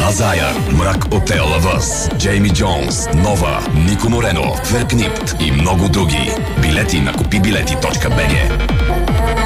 Азайър, Мрак от Лавъз, Джейми Джонс, Нова, Нико Морено, Феркнипт и много други. Билети на купиbileti.bg.